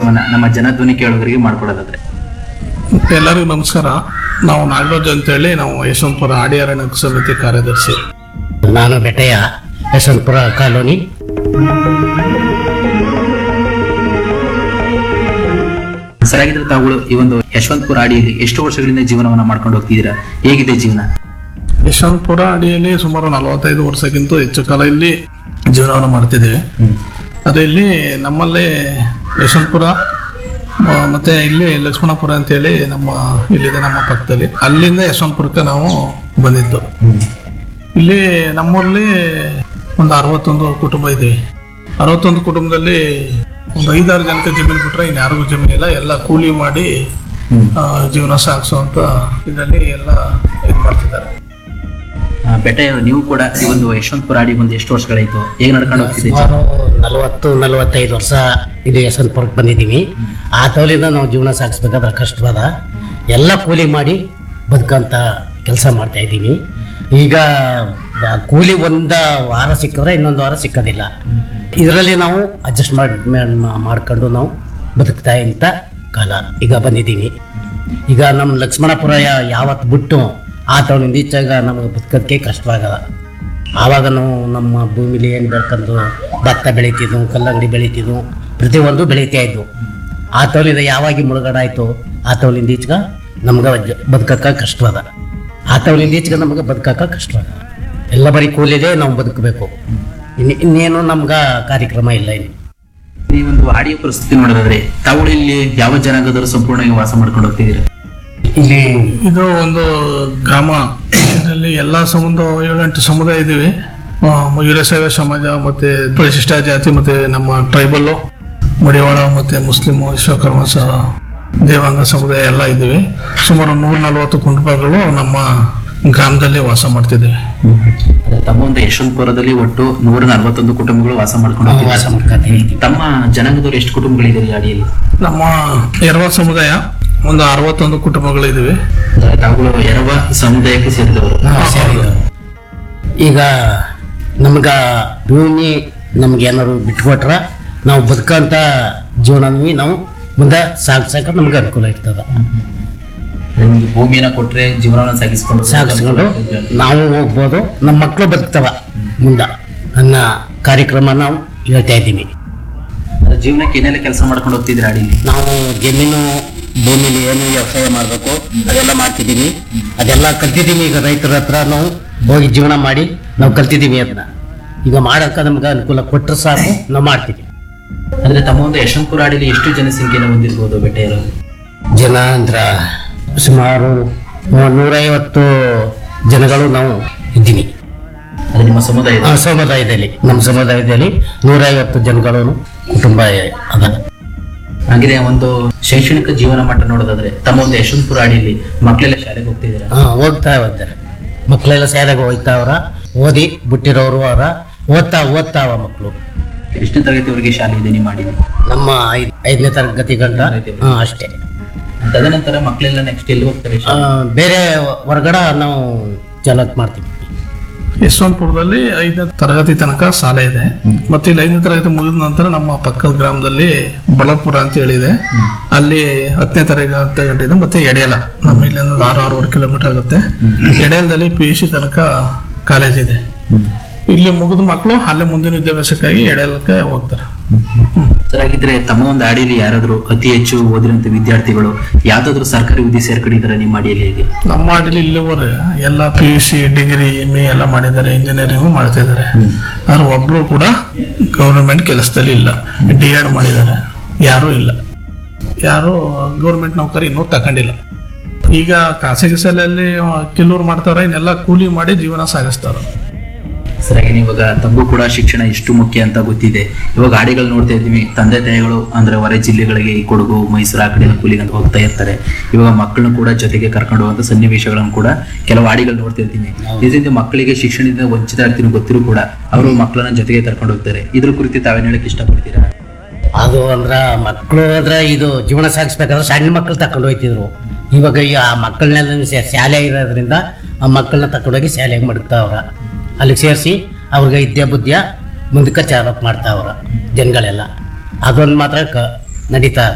ಪರಿಚಯವನ್ನ ನಮ್ಮ ಜನಧ್ವನಿ ಕೇಳುಗರಿಗೆ ಮಾಡ್ಕೊಡೋದಾದ್ರೆ. ಎಲ್ಲರಿಗೂ ನಮಸ್ಕಾರ. ನಾವು ನಾಗರಾಜ್ ಅಂತೇಳಿ, ನಾವು ಯಶವಂತಪುರ ಆಡಿ ಅರಣ್ಯ ಸಮಿತಿ ಕಾರ್ಯದರ್ಶಿ. ನಾನು ಬೆಟ್ಟೆಯ ಯಶವಂತಪುರ ಕಾಲೋನಿ. ಸರಿಯಾಗಿದ್ರೆ ತಾವುಗಳು ಈ ಒಂದು ಯಶವಂತಪುರ ಅಡಿಯಲ್ಲಿ ಎಷ್ಟು ವರ್ಷಗಳಿಂದ ಜೀವನವನ್ನ ಮಾಡ್ಕೊಂಡು ಹೋಗ್ತಿದ್ದೀರಾ? ಹೇಗಿದೆ ಜೀವನ? ಯಶವಂತಪುರ ಅಡಿಯಲ್ಲಿ ಸುಮಾರು 45 ವರ್ಷಕ್ಕಿಂತ ಹೆಚ್ಚು ಕಾಲ ಇಲ್ಲಿ ಜೀವನವನ್ನು ಮಾಡ್ತಿದ್ದೇವೆ. ಅದೇ ಇಲ್ಲಿ ನಮ್ಮಲ್ಲಿ ಯಶವಂತಪುರ ಮತ್ತೆ ಇಲ್ಲಿ ಲಕ್ಷ್ಮಣಪುರ ಅಂತೇಳಿ ಇಲ್ಲಿದೆ ನಮ್ಮ ಪಕ್ಕದಲ್ಲಿ. ಅಲ್ಲಿಂದ ಯಶವಂತಪುರಕ್ಕೆ ನಾವು ಬಂದಿದ್ದು. ಇಲ್ಲಿ ನಮ್ಮಲ್ಲಿ ಒಂದು 61 ಕುಟುಂಬ ಇದೆ. 61 ಕುಟುಂಬದಲ್ಲಿ ಒಂದು 5-6 ಜನಕ್ಕೆ ಜಮೀನು ಬಿಟ್ರೆ ಇನ್ನು ಯಾರಿಗೂ ಜಮೀನಿಲ್ಲ. ಎಲ್ಲ ಕೂಲಿ ಮಾಡಿ ಜೀವನ ಸಾಗಿಸುವಂತ ಇದರಲ್ಲಿ ಎಲ್ಲ ಇದು ಮಾಡ್ತಿದ್ದಾರೆ. ಬೆಟ್ಟೆಯವರು, ನೀವು ಕೂಡ ಈ ಒಂದು ಯಶವಂತಪುರ ಅಡಿ ಬಂದು ಎಷ್ಟು ವರ್ಷಗಳಾಯ್ತು? ಹೇಗೆ ನಡ್ಕೊಂಡು ಹೋಗ್ತಿದ್ದೀವಿ? ಸುಮಾರು 40-45 ವರ್ಷ ಇದು ಯಶವಂತಪುರಕ್ಕೆ ಬಂದಿದ್ದೀವಿ. ಆ ತೋಲಿಂದ ನಾವು ಜೀವನ ಸಾಗಿಸ್ಬೇಕಾದ್ರೆ ಕಷ್ಟವಾದ ಎಲ್ಲ ಕೂಲಿ ಮಾಡಿ ಬದುಕಂತ ಕೆಲಸ ಮಾಡ್ತಾ ಇದ್ದೀವಿ. ಈಗ ಕೂಲಿ ಒಂದು ವಾರ ಸಿಕ್ಕಿದ್ರೆ ಇನ್ನೊಂದು ವಾರ ಸಿಕ್ಕೋದಿಲ್ಲ. ಇದರಲ್ಲಿ ನಾವು ಅಡ್ಜಸ್ಟ್ ಮಾಡ್ಕೊಂಡು ನಾವು ಬದುಕ್ತಾ ಇಂಥ ಕಾಲ ಈಗ ಬಂದಿದ್ದೀವಿ. ಈಗ ನಮ್ಮ ಲಕ್ಷ್ಮಣಪುರ ಯಾವತ್ತು ಬಿಟ್ಟು ಆ ತವನಿಂದ ಈಚಾಗ ನಮಗೆ ಬದುಕೋದಕ್ಕೆ ಕಷ್ಟವಾಗದ. ಆವಾಗ ನಾವು ನಮ್ಮ ಭೂಮಿಲಿ ಏನು ಬೆಳ್ಕೊಂಡು ಭತ್ತ ಬೆಳಿತಿದ್ವು, ಕಲ್ಲಂಗಡಿ ಬೆಳಿತಿದ್ವು, ಪ್ರತಿಯೊಂದು ಬೆಳೀತಾ ಇದ್ವು. ಆ ತವಲಿಂದ ಯಾವಾಗ ಮುಳುಗಡೆ ಆಯಿತು, ಆ ತವಲಿಂದ ಈಚೆಗ ನಮ್ಗೆ ಬದುಕಕ್ಕೆ ಕಷ್ಟವಾದ. ಆ ತವಲಿಂದ ಈಚೆಗೆ ನಮಗೆ ಬದುಕಕ್ಕೆ ಕಷ್ಟವಾದ. ಎಲ್ಲ ಬರೀ ಕೂಲಿದೆ, ನಾವು ಬದುಕಬೇಕು. ಇನ್ನೇನು ನಮ್ಗೆ ಕಾರ್ಯಕ್ರಮ ಇಲ್ಲ. ಇನ್ನು ಈ ಒಂದು ಆಡಿಯ ಪರಿಸ್ಥಿತಿ ನೋಡೋದಾದ್ರೆ ತಾವುಗಳು ಇಲ್ಲಿ ಯಾವ ಜನಾಂಗದವರು ಸಂಪೂರ್ಣವಾಗಿ ವಾಸ ಮಾಡ್ಕೊಂಡು ಹೋಗ್ತಿದ್ದೀರಾ? ಇಲ್ಲಿ ಇದು ಒಂದು ಗ್ರಾಮ. ಇದರಲ್ಲಿ ಎಲ್ಲ 7-8 ಸಮುದಾಯ ಇದ್ದೀವಿ. ವೀರಶೈವ ಸಮಾಜ, ಮತ್ತೆ ಪರಿಶಿಷ್ಟ ಜಾತಿ, ಮತ್ತೆ ನಮ್ಮ ಟ್ರೈಬಲ್, ಮಡಿವಾಳ, ಮತ್ತೆ ಮುಸ್ಲಿಂ, ವಿಶ್ವಕರ್ಮ ದೇವಾಂಗ ಸಮುದಾಯ ಎಲ್ಲ ಇದ್ದೀವಿ. ಸುಮಾರು 140 ಕುಟುಂಬಗಳು ನಮ್ಮ ಗ್ರಾಮದಲ್ಲಿ ವಾಸ ಮಾಡ್ತಿದ್ದೇವೆ. ತಮ್ಮ ಒಂದು ಯಶವಂತಪುರದಲ್ಲಿ ಒಟ್ಟು 141 ಕುಟುಂಬಗಳು ವಾಸ ಮಾಡ್ಕೊಂಡು ವಾಸ ಹೋಗ್ತಿದ್ದಾರೆ. ಮಾಡ್ಕೊತೀವಿ. ತಮ್ಮ ಜನಾಂಗದವರು ಎಷ್ಟು ಕುಟುಂಬಗಳಿದ್ದಾರೆ ಈ ಅಡಿಯಲ್ಲಿ? ನಮ್ಮ ಎರವ ಸಮುದಾಯ ಒಂದು 61 ಕುಟುಂಬಗಳಿದ್ದೀವಿ. ತಾವುಗಳು ಎರವ ಸಮುದಾಯಕ್ಕೆ ಸೇರಿದವರು. ಈಗ ನಮ್ಗ ಭೂಮಿ ನಮ್ಗೆ ಏನಾದ್ರು ಬಿಟ್ಕೊಟ್ರ ನಾವು ಬದುಕಂತ ಜೀವನವಿ ನಾವು ಮುಂದೆ ಸಾಗಿಸಕ ನಮ್ಗೆ ಅನುಕೂಲ ಇರ್ತದ. ನಿಮ್ಗೆ ಭೂಮಿನ ಕೊಟ್ರೆ ಜೀವನವನ್ನು ಸಾಗಿಸ್ಕೊಂಡು ನಾವು ಹೋಗ್ಬೋದು, ನಮ್ಮ ಮಕ್ಕಳು ಬದುಕ್ತವ ಮುಂದೆ ಅನ್ನೋ ಕಾರ್ಯಕ್ರಮ ನಾವು ಹೇಳ್ತಾ ಇದ್ದೀವಿ. ಜೀವನಕ್ಕೆ ಏನೆಲ್ಲ ಕೆಲಸ ಮಾಡ್ಕೊಂಡು ಹೋಗ್ತಿದ್ದೀರಾ ಅಡಿಯಲ್ಲಿ? ನಾವು ಜಮೀನು ಭೂಮಿಲಿ ಏನು ವ್ಯವಸಾಯ ಮಾಡಬೇಕು ಅದೆಲ್ಲ ಮಾಡ್ತಿದ್ದೀವಿ. ಅದೆಲ್ಲ ಕಲ್ತಿದ್ದೀವಿ. ಈಗ ರೈತರ ಹತ್ರ ನಾವು ಹೋಗಿ ಜೀವನ ಮಾಡಿ ನಾವು ಕಲ್ತಿದ್ದೀವಿ. ಅದನ್ನ ಈಗ ಮಾಡಕ್ಕೆ ನಮ್ಗೆ ಅನುಕೂಲ ಕೊಟ್ಟರೆ ಸಾಕು, ನಾವು ಮಾಡ್ತೀವಿ. ಅಂದ್ರೆ ತಮ್ಮ ಒಂದು ಯಶವಂತಪುರ ಅಡಿಯಲ್ಲಿ ಎಷ್ಟು ಜನಸಂಖ್ಯೆಯನ್ನು ಹೊಂದಿರ್ಬೋದು ಬೆಟ್ಟೆಯರು? ಜನ ಅಂದ್ರೆ ಸುಮಾರು 150 ಜನಗಳು ನಾವು ಇದ್ದೀವಿ. ಅದು ನಿಮ್ಮ ಸಮುದಾಯ? ನಮ್ಮ ಸಮುದಾಯದಲ್ಲಿ 150 ಜನಗಳು ಕುಟುಂಬ ಅದ. ಹಾಗೆ ಒಂದು ಶೈಕ್ಷಣಿಕ ಜೀವನ ಮಟ್ಟ ನೋಡೋದಾದ್ರೆ ತಮ್ಮ ಒಂದು ಯಶವಂತಪುರ ಅಡಿಯಲ್ಲಿ ಮಕ್ಕಳೆಲ್ಲ ಶಾಲೆಗೆ ಹೋಗ್ತಿದ್ದೀರಾ? ಹೋಗ್ತಾ ಇದ್ದಾರೆ. ಮಕ್ಕಳೆಲ್ಲ ಶಾಲೆಗೆ ಹೋಗ್ತಾವ್ರ. ಓದಿ ಬಿಟ್ಟಿರೋರು ಅವರ ಓದ್ತಾವ ಮಕ್ಕಳು. ಎಷ್ಟನೇ ತರಗತಿವರೆಗೆ ಶಾಲೆ ಇದೆ ನಿಮ್ಮ ಅಡಿಯಲ್ಲಿ? ನಮ್ಮ 5ನೇ ತರಗತಿ ಗಂಟ ಅಷ್ಟೇ. ತದನಂತರ ಮಕ್ಕಳೆಲ್ಲ ನೆಕ್ಸ್ಟ್ ಎಲ್ಲಿ ಹೋಗ್ತಾರೆ? ಬೇರೆ ಹೊರಗಡೆ ನಾವು ಚಾಲಕ್ ಮಾಡ್ತೀವಿ. ಯಶವಂತಪುರದಲ್ಲಿ 5ನೇ ತರಗತಿ ತನಕ ಶಾಲೆ ಇದೆ. ಮತ್ತೆ ಇಲ್ಲಿ 5ನೇ ತರಗತಿ ಮುಗಿದ ನಂತರ ನಮ್ಮ ಪಕ್ಕದ ಗ್ರಾಮದಲ್ಲಿ ಬಳಪುರ ಅಂತ ಹೇಳಿದೆ. ಅಲ್ಲಿ 10ನೇ ತರಗತಿ ಗಂಟೆ. ಮತ್ತೆ ಎಡೆಯಲ, ನಮ್ಮ ಇಲ್ಲಿಂದ 6-6 ಕಿಲೋಮೀಟರ್ ಆಗುತ್ತೆ. ಎಡೆಯಲದಲ್ಲಿ PUC ತನಕ ಕಾಲೇಜ್ ಇದೆ. ಇಲ್ಲಿ ಮುಗಿದ ಮಕ್ಕಳು ಅಲ್ಲೇ ಮುಂದಿನ ವಿದ್ಯಾಭ್ಯಾಸಕ್ಕಾಗಿ ಎಡೆಯಲಕ್ಕೆ ಹೋಗ್ತಾರೆ. ಸರ್, ಹಾಗಿದ್ರೆ ತಮ್ಮ ಒಂದು ಅಡಿಯಲ್ಲಿ ಯಾರಾದ್ರೂ ಅತಿ ಹೆಚ್ಚು ಓದಿರಂತ ವಿದ್ಯಾರ್ಥಿಗಳು ಯಾವ್ದಾದ್ರು ಸರ್ಕಾರಿ ಹುದ್ದೆ ಸೇರ್ಕೊಂಡಿದ್ದಾರೆ ನಿಮ್ಮ ಅಡಿಯಲ್ಲಿ? ಹೇಗೆ? ನಮ್ಮ ಅಡಿಯಲ್ಲಿ ಇಲ್ಲಿವರೆ ಎಲ್ಲ PUC, ಡಿಗ್ರಿ, MA ಎಲ್ಲ ಮಾಡಿದ್ದಾರೆ. ಇಂಜಿನಿಯರಿಂಗ್ ಮಾಡ್ತಾ ಇದ್ದಾರೆ. ಆದ್ರೆ ಒಬ್ರು ಕೂಡ ಗೌರ್ಮೆಂಟ್ ಕೆಲಸದಲ್ಲಿ ಇಲ್ಲ. D.Ed ಮಾಡಿದ್ದಾರೆ. ಯಾರು ಇಲ್ಲ, ಯಾರು ಗೌರ್ಮೆಂಟ್ ನೌಕರಿ ಇನ್ನೂ ತಗೊಂಡಿಲ್ಲ. ಈಗ ಖಾಸಗಿ ಶಾಲೆಯಲ್ಲಿ ಕೆಲವ್ರು ಮಾಡ್ತಾರ, ಇನ್ನೆಲ್ಲ ಕೂಲಿ ಮಾಡಿ ಜೀವನ ಸಾಗಿಸ್ತಾರ. ಸರಿಯಾಗಿ ಇವಾಗ ತಮಗೂ ಕೂಡ ಶಿಕ್ಷಣ ಎಷ್ಟು ಮುಖ್ಯ ಅಂತ ಗೊತ್ತಿದೆ. ಇವಾಗ ಆಡಿಗಳು ನೋಡ್ತಾ ಇದ್ದೀವಿ, ತಂದೆ ತಾಯಿಗಳು ಅಂದ್ರೆ ಹೊರ ಜಿಲ್ಲೆಗಳಿಗೆ ಈ ಕೊಡಗು, ಮೈಸೂರು ಆ ಕಡೆ ಕೂಲಿಗೆ ಅಂತ ಹೋಗ್ತಾ ಇರ್ತಾರೆ. ಇವಾಗ ಮಕ್ಕಳನ್ನು ಕೂಡ ಜೊತೆಗೆ ಕರ್ಕೊಂಡು ಹೋಗುವಂತ ಸನ್ನಿವೇಶಗಳನ್ನು ಕೂಡ ಕೆಲವು ಆಡಿಗಳು ನೋಡ್ತಾ ಇರ್ತೀನಿ. ಇದರಿಂದ ಮಕ್ಕಳಿಗೆ ಶಿಕ್ಷಣದಿಂದ ವಂಚಿತ ಆಗ್ತೀನಿ ಗೊತ್ತಿರೂ ಕೂಡ ಅವರು ಮಕ್ಕಳನ್ನ ಜೊತೆಗೆ ಕರ್ಕೊಂಡು ಹೋಗ್ತಾರೆ. ಇದ್ರ ಕುರಿತು ತಾವೇನು ಹೇಳಕ್ ಇಷ್ಟಪಡ್ತೀರಾ? ಅದು ಅಂದ್ರ ಮಕ್ಕಳು ಅಂದ್ರೆ ಇದು ಜೀವನ ಸಾಗಿಸ್ಬೇಕಾದ್ರೆ ಸಣ್ಣ ಮಕ್ಕಳು ತಕೊಂಡು ಹೋಗ್ತಿದ್ರು. ಇವಾಗ ಆ ಮಕ್ಕಳನ್ನೆಲ್ಲ ಶಾಲೆ ಇರೋದ್ರಿಂದ ಆ ಮಕ್ಕಳನ್ನ ತಕೊಂಡೋಗಿ ಶಾಲೆಗೆ ಮಡಗ್ತಾವ್ರ. ಅಲ್ಲಿಗೆ ಸೇರಿಸಿ ಅವ್ರಿಗೆ ವಿದ್ಯಾ ಬುದ್ಧಿಯ ಮುಂದಕ್ಕೆ ಚಾಲಪ್ ಮಾಡ್ತಾವ್ರ ಜನಗಳೆಲ್ಲ. ಅದೊಂದು ಮಾತ್ರ ನಡೀತಾ